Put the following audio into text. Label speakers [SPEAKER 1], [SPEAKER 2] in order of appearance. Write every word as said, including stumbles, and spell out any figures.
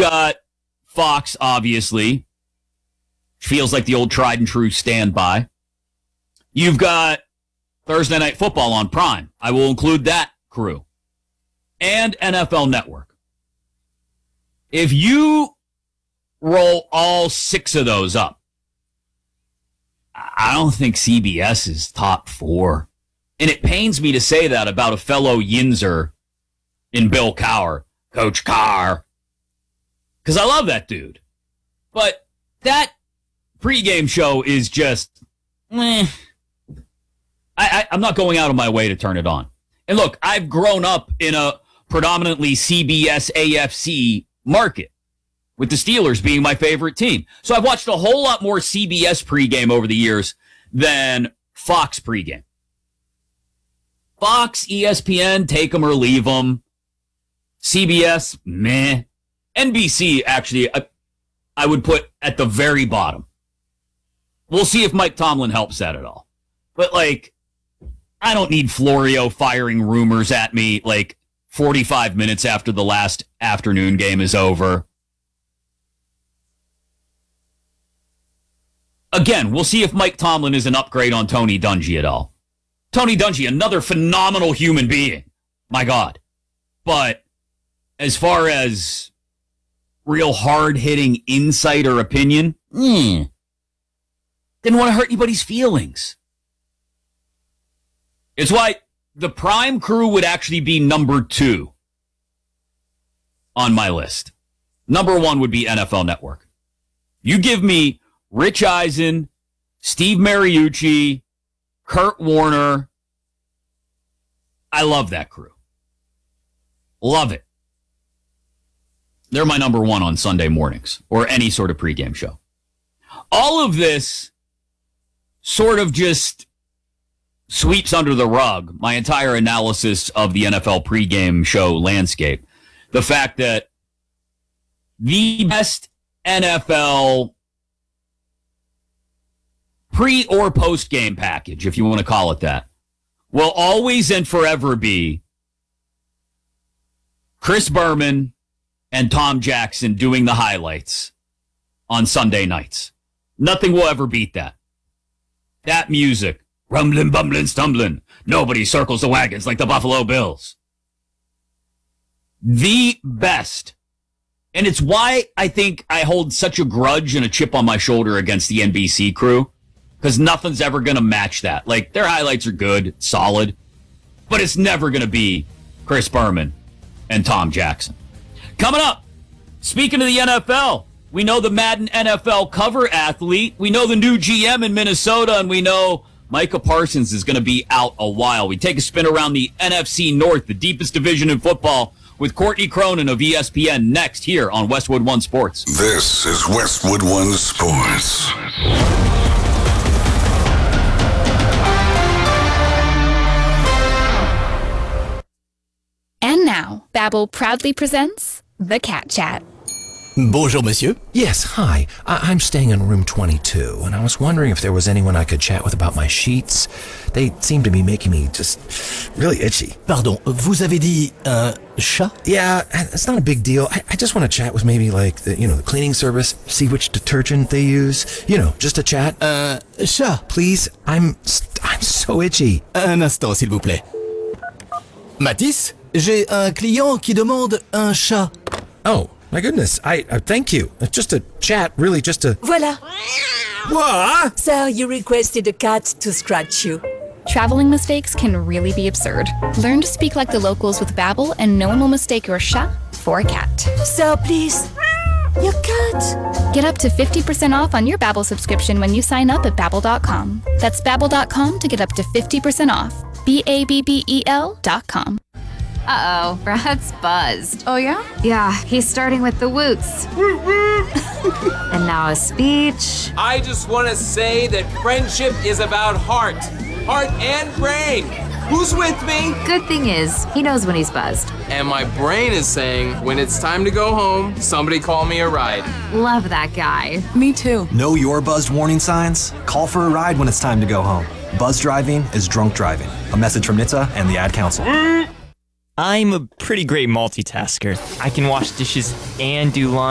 [SPEAKER 1] got Fox, obviously. Feels like the old tried and true standby. You've got Thursday Night Football on Prime. I will include that crew. And N F L Network. If you roll all six of those up, I don't think C B S is top four. And it pains me to say that about a fellow Yinzer in Bill Cowher, Coach Carr. Because I love that dude. But that pregame show is just, eh. I, I, I'm not going out of my way to turn it on. And look, I've grown up in a predominantly C B S A F C market, with the Steelers being my favorite team. So I've watched a whole lot more C B S pregame over the years than Fox pregame. Fox, E S P N, take them or leave them. C B S, meh. N B C, actually, I, I would put at the very bottom. We'll see if Mike Tomlin helps that at all. But, like, I don't need Florio firing rumors at me, like, forty-five minutes after the last afternoon game is over. Again, we'll see if Mike Tomlin is an upgrade on Tony Dungy at all. Tony Dungy, another phenomenal human being. My God. But as far as real hard-hitting insider opinion, hmm, didn't want to hurt anybody's feelings. It's why the Prime crew would actually be number two on my list. Number one would be N F L Network. You give me Rich Eisen, Steve Mariucci, Kurt Warner. I love that crew. Love it. They're my number one on Sunday mornings or any sort of pregame show. All of this sort of just sweeps under the rug my entire analysis of the N F L pregame show landscape. The fact that the best N F L pre or post game package, if you want to call it that, will always and forever be Chris Berman and Tom Jackson doing the highlights on Sunday nights. Nothing will ever beat that. That music, rumbling, bumbling, stumbling. Nobody circles the wagons like the Buffalo Bills. The best. And it's why I think I hold such a grudge and a chip on my shoulder against the N B C crew. Because nothing's ever going to match that. Like, their highlights are good, solid. But it's never going to be Chris Berman and Tom Jackson. Coming up, speaking of the N F L, we know the Madden N F L cover athlete. We know the new G M in Minnesota, and we know Micah Parsons is going to be out a while. We take a spin around the N F C North, the deepest division in football, with Courtney Cronin of E S P N next here on Westwood One Sports.
[SPEAKER 2] This is Westwood One Sports.
[SPEAKER 3] And now, Babbel proudly presents The Cat Chat.
[SPEAKER 4] Bonjour, monsieur.
[SPEAKER 5] Yes, hi. I- I'm staying in room twenty-two, and I was wondering if there was anyone I could chat with about my sheets. They seem to be making me just really itchy.
[SPEAKER 4] Pardon, vous avez dit un chat?
[SPEAKER 5] Yeah, it's not a big deal. I, I just want to chat with maybe like the, you know, the cleaning service, see which detergent they use. You know, just a chat.
[SPEAKER 4] Un chat.
[SPEAKER 5] Please, I'm I'm so itchy.
[SPEAKER 4] Un instant, s'il vous plaît. Mathis, j'ai un client qui demande un chat.
[SPEAKER 5] Oh. My goodness, I uh, thank you. It's just a chat, really just a...
[SPEAKER 6] Voila.
[SPEAKER 5] What?
[SPEAKER 6] Sir, you requested a cat to scratch you.
[SPEAKER 3] Traveling mistakes can really be absurd. Learn to speak like the locals with Babbel, and no one will mistake your chat for a cat.
[SPEAKER 6] Sir, please. Your cat.
[SPEAKER 3] Get up to fifty percent off on your Babbel subscription when you sign up at Babbel dot com. That's Babbel dot com to get up to fifty percent off. B A B B E L dot com.
[SPEAKER 7] Uh-oh, Brad's buzzed.
[SPEAKER 8] Oh, yeah?
[SPEAKER 7] Yeah, he's starting with the woots. And now a speech.
[SPEAKER 9] I just want to say that friendship is about heart. Heart and brain. Who's with me?
[SPEAKER 7] Good thing is, he knows when he's buzzed.
[SPEAKER 9] And my brain is saying, when it's time to go home, somebody call me a ride.
[SPEAKER 7] Love that guy.
[SPEAKER 8] Me too.
[SPEAKER 10] Know your buzzed warning signs? Call for a ride when it's time to go home. Buzz driving is drunk driving. A message from N H T S A and the Ad Council.
[SPEAKER 11] I'm a pretty great multitasker. I can wash dishes and do laundry.